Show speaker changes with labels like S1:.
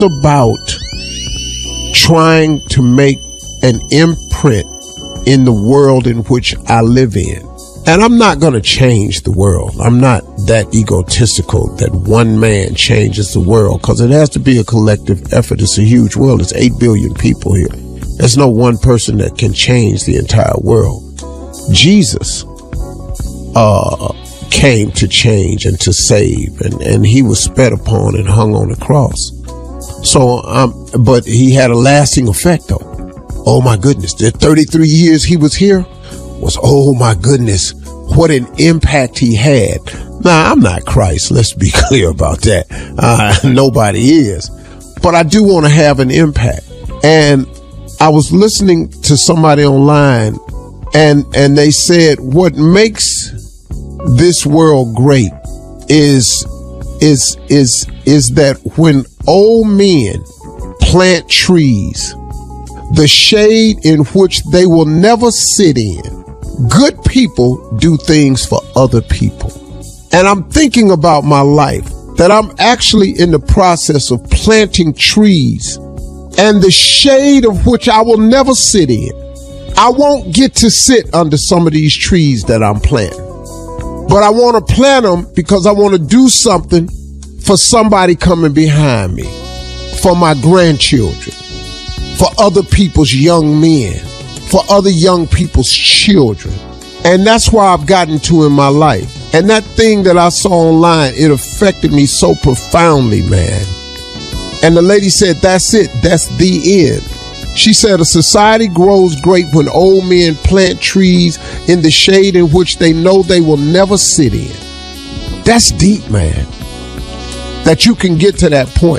S1: about trying to make an imprint in the world in which I live in. And I'm not going to change the world. I'm not that egotistical that one man changes the world, because it has to be a collective effort. It's a huge world. It's 8 billion people here. There's no one person that can change the entire world. Jesus came to change and to save, and he was spat upon and hung on the cross. So, but he had a lasting effect, though. Oh my goodness, the 33 years he was here was, oh my goodness, what an impact he had. Now, I'm not Christ, let's be clear about that. Nobody is. But I do want to have an impact. And I was listening to somebody online, and they said what makes this world great is that when old men plant trees, the shade in which they will never sit in, good people do things for other people. And I'm thinking about my life, that I'm actually in the process of planting trees, and the shade of which I will never sit in. I won't get to sit under some of these trees that I'm planting, but I want to plant them because I want to do something for somebody coming behind me, for my grandchildren, for other people's young men, for other young people's children. And that's where I've gotten to in my life. And that thing that I saw online, it affected me so profoundly, man. And the lady said, that's it. That's the end. She said, a society grows great when old men plant trees in the shade in which they know they will never sit in. That's deep, man. That you can get to that point.